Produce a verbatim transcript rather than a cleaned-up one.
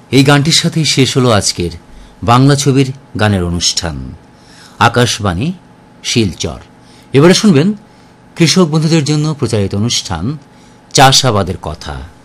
এই গানটির সাথেই শেষ হলো আজকের বাংলা ছবির গানের অনুষ্ঠান আকাশবাণী শিলচর। এবারে শুনবেন কৃষক বন্ধুদের জন্য প্রচারিত অনুষ্ঠান চাষাবাদের কথা।